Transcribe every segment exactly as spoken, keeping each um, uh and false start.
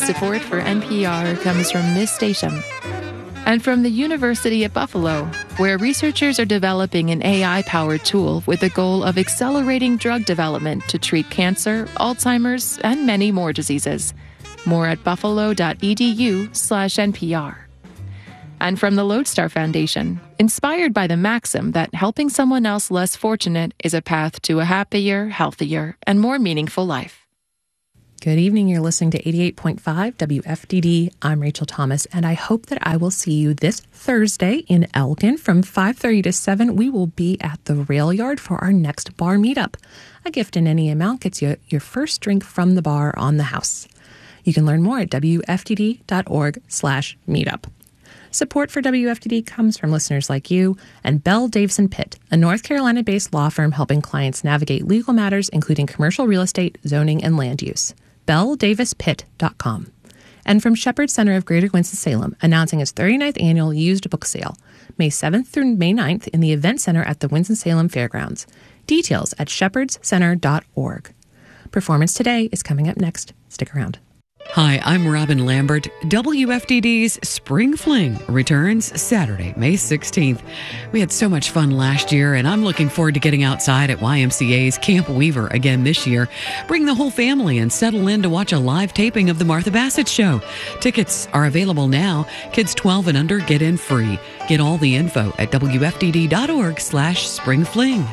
Support for N P R comes from this station and from the University at Buffalo, where researchers are developing an A I-powered tool with the goal of accelerating drug development to treat cancer, Alzheimer's, and many more diseases. More at buffalo.edu slash NPR. And from the Lodestar Foundation, inspired by the maxim that helping someone else less fortunate is a path to a happier, healthier, and more meaningful life. Good evening. You're listening to eighty-eight point five W F D D. I'm Rachel Thomas, and I hope that I will see you this Thursday in Elgin from five thirty to seven. We will be at the Rail Yard for our next bar meetup. A gift in any amount gets you your first drink from the bar on the house. You can learn more at W F D D dot org slash meetup. Support for W F D D comes from listeners like you and Bell Davison Pitt, a North Carolina-based law firm helping clients navigate legal matters, including commercial real estate, zoning, and land use. bell davis pitt dot com. And from Shepherd Center of Greater Winston-Salem, announcing its thirty-ninth annual used book sale, May seventh through May ninth in the Event Center at the Winston-Salem Fairgrounds. Details at shepherds center dot org. Performance Today is coming up next. Stick around. Hi, I'm Robin Lambert. W F D D's Spring Fling returns Saturday, May sixteenth. We had so much fun last year, and I'm looking forward to getting outside at Y M C A's Camp Weaver again this year. Bring the whole family and settle in to watch a live taping of The Martha Bassett Show. Tickets are available now. Kids twelve and under get in free. Get all the info at W F D D dot org slash spring fling.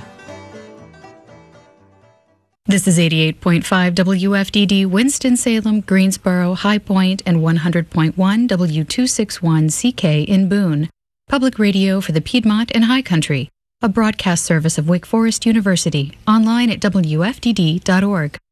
This is eighty-eight point five W F D D, Winston-Salem, Greensboro, High Point, and one hundred point one W two sixty-one C K in Boone. Public radio for the Piedmont and High Country. A broadcast service of Wake Forest University. Online at W F D D dot org.